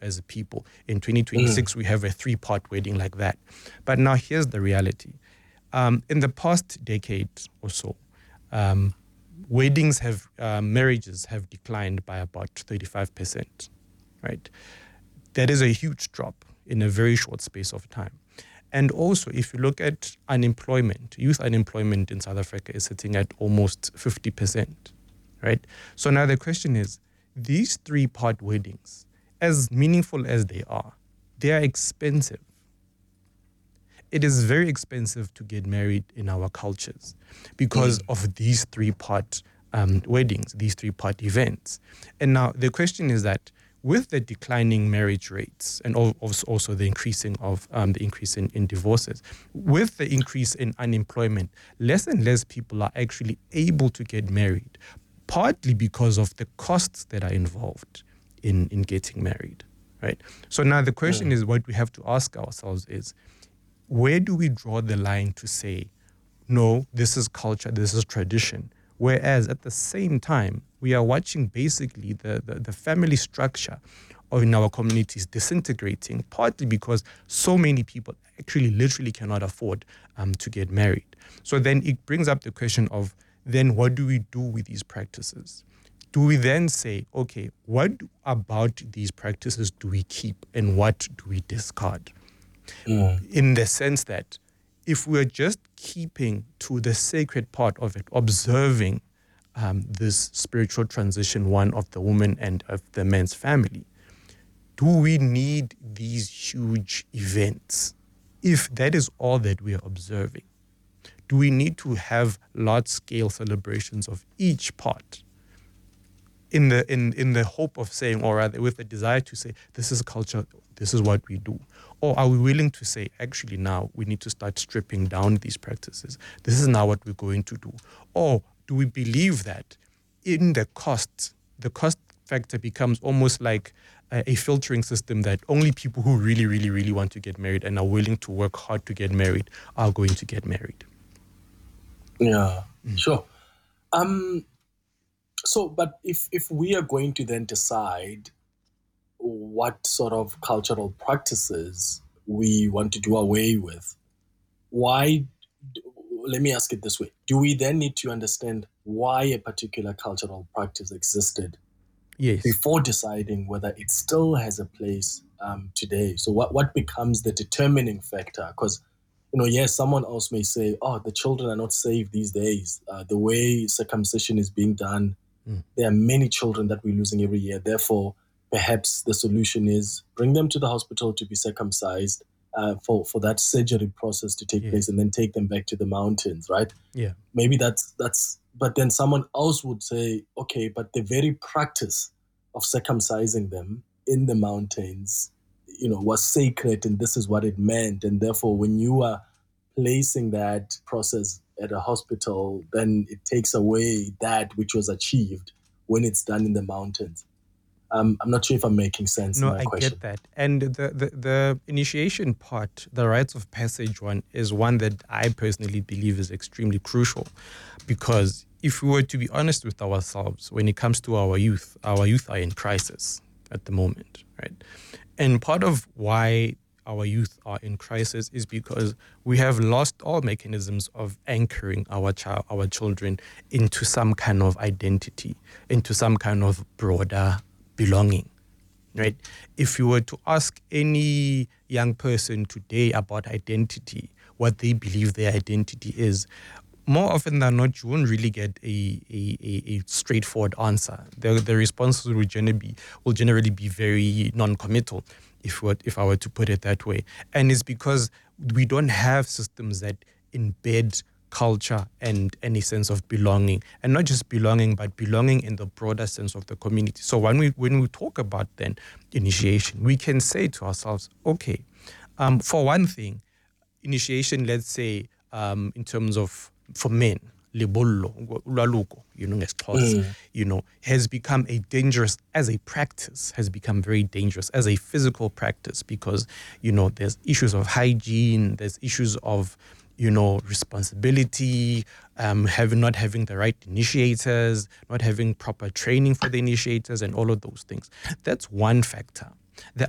as a people. In 2026, we have a 3-part wedding like that. But now here's the reality. In the past decade or so, marriages have declined by about 35%, right? That is a huge drop in a very short space of time. And also, if you look at unemployment, youth unemployment in South Africa is sitting at almost 50%, right? So now the question is, these 3-part weddings, as meaningful as they are expensive. It is very expensive to get married in our cultures because of these 3-part weddings, these 3-part events. And now the question is that with the declining marriage rates and also the increase in divorces, with the increase in unemployment, less and less people are actually able to get married, partly because of the costs that are involved in getting married, right? So now the question is, what we have to ask ourselves is, where do we draw the line to say, no, this is culture, this is tradition, whereas at the same time, we are watching basically the family structure in our communities disintegrating, partly because so many people actually literally cannot afford to get married. So then it brings up the question of, then what do we do with these practices? Do we then say, okay, what about these practices do we keep and what do we discard? In the sense that if we're just keeping to the sacred part of it, observing this spiritual transition, one of the woman and of the man's family, do we need these huge events? If that is all that we are observing, do we need to have large-scale celebrations of each part in the hope of saying, or rather with the desire to say, this is culture, this is what we do? Or are we willing to say, actually now we need to start stripping down these practices? This is now what we're going to do. Or do we believe that in the cost factor becomes almost like a filtering system that only people who really, really, really want to get married and are willing to work hard to get married are going to get married? Yeah, sure. So, but if we are going to then decide what sort of cultural practices we want to do away with, let me ask it this way. Do we then need to understand why a particular cultural practice existed before deciding whether it still has a place today? So what becomes the determining factor? Because, yes, someone else may say, oh, the children are not safe these days. The way circumcision is being done, there are many children that we're losing every year. Therefore, perhaps the solution is bring them to the hospital to be circumcised for that surgery process to take place, and then take them back to the mountains, right? Yeah. Maybe that's. But then someone else would say, okay, but the very practice of circumcising them in the mountains, was sacred, and this is what it meant, and therefore, when you are placing that process at a hospital, then it takes away that which was achieved when it's done in the mountains. I'm not sure if I'm making sense in my question. No, I get that. And the initiation part, the rites of passage one, is one that I personally believe is extremely crucial, because if we were to be honest with ourselves, when it comes to our youth are in crisis at the moment, right? And part of why our youth are in crisis is because we have lost all mechanisms of anchoring our children into some kind of identity, into some kind of broader belonging, right? If you were to ask any young person today about identity, what they believe their identity is, more often than not, you won't really get a straightforward answer. The responses will generally be very non-committal, if I were to put it that way. And it's because we don't have systems that embed culture and any sense of belonging, and not just belonging, but belonging in the broader sense of the community. So when we talk about then initiation, we can say to ourselves, okay, for one thing, initiation, let's say, in terms of for men, lebollo, ulwaluko, has become as a practice, has become very dangerous as a physical practice, because, there's issues of hygiene, there's issues of, responsibility, not having the right initiators, not having proper training for the initiators, and all of those things. That's one factor. The